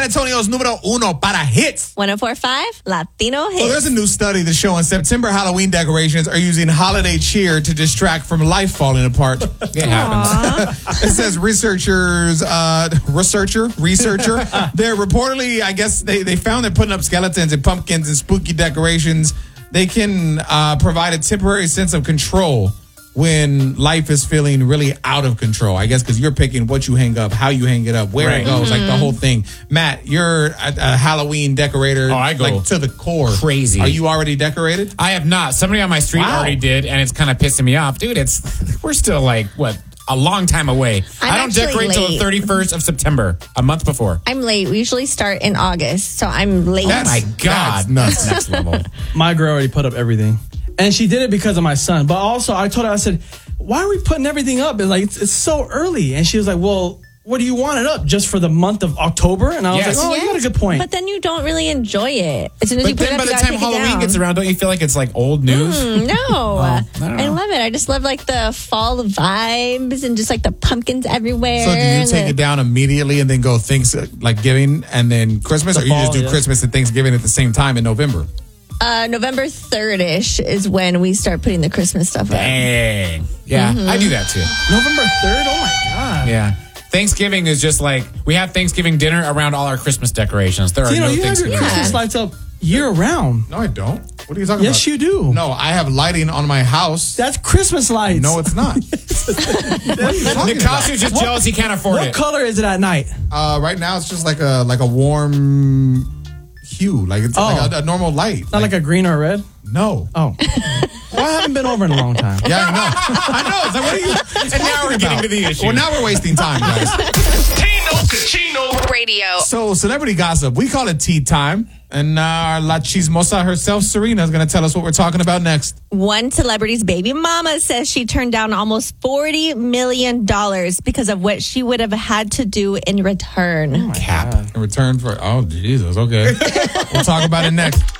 Antonio's número uno para hits. 104.5 Latino Hits. Well, there's a new study that's showing September Halloween decorations are using holiday cheer to distract from life falling apart. It happens. It says researcher, they're reportedly, I guess, they found that putting up skeletons and pumpkins and spooky decorations, they can provide a temporary sense of control when life is feeling really out of control. I guess because you're picking what you hang up, how you hang it up, where it goes, like the whole thing. Matt, you're a Halloween decorator. Oh, I go like to the core. crazy. Are you already decorated? I have not. Somebody on my street already did, and it's kind of pissing me off. Dude, we're still like, what, a long time away. I don't decorate till the 31st of September, a month before. I'm late. We usually start in August, so I'm late. Oh my God. That's nuts. Next level. My girl already put up everything. And she did it because of my son. But also, I told her, I said, why are we putting everything up? It's so early. And she was like, well, what do you want it up? Just for the month of October? And I was like, oh, you got a good point. But then you don't really enjoy it. As soon as you But put then it up, by the you gotta time take it Halloween down. gets around, don't you feel like it's like old news? No. I don't know. I love it. I just love like the fall vibes and just like the pumpkins everywhere. So do you take it down immediately and then go Thanksgiving and then Christmas? Or you just do Christmas and Thanksgiving at the same time in November? November 3rd-ish is when we start putting the Christmas stuff up. Dang. Yeah, I do that too. November 3rd? Oh, my God. Yeah. Thanksgiving is just like, we have Thanksgiving dinner around all our Christmas decorations. There are You no have your Thanksgiving Christmas lights up year-round. No, I don't. What are you talking about? Yes, you do. No, I have lighting on my house. That's Christmas lights. No, it's not. What are you talking Nicasiu's just jealous he can't afford What it. color is it at night? Right now, it's just like a warm hue, like it's like a normal light. Not like a green or a red? No. Oh. Well, I haven't been over in a long time. Yeah, I know. I know. So what are you? And now we're getting to the issue. Well, now we're wasting time, guys. Tino Cucino Radio. So, celebrity gossip. We call it tea time. And our La Chismosa herself, Serena, is going to tell us what we're talking about next. One celebrity's baby mama says she turned down almost $40 million because of what she would have had to do in return. Cap. In return for, oh, Jesus, okay. We'll talk about it next.